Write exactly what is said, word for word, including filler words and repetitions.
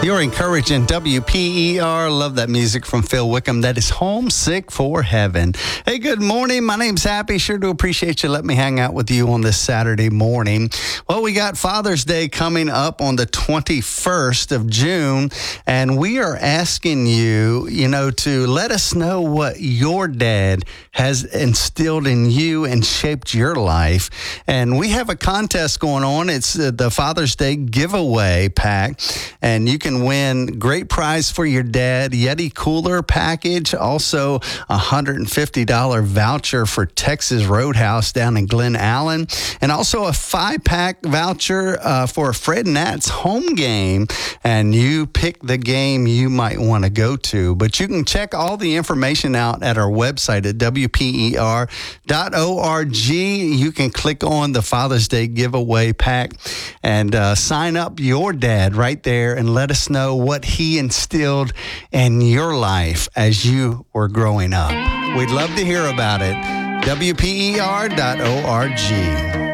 You're encouraging W P E R. Love that music from Phil Wickham. That is Homesick for Heaven. Hey, good morning. My name's Happy. Sure do appreciate you letting me hang out with you on this Saturday morning. Well, we got Father's Day coming up on the twenty-first of June, and we are asking you, you know, to let us know what your dad has instilled in you and shaped your life. And we have a contest going on. It's the Father's Day giveaway pack, and you can win great prize for your dad, Yeti cooler package, also a one hundred fifty dollars voucher for Texas Roadhouse down in Glen Allen, and also a five-pack voucher uh, for Fred Nat's home game. And you pick the game you might want to go to. But you can check all the information out at our website at W P E R dot org. You can click on the Father's Day giveaway pack and uh, sign up your dad right there and let us know what he instilled in your life as you were growing up. We'd love to hear about it. W P E R dot org.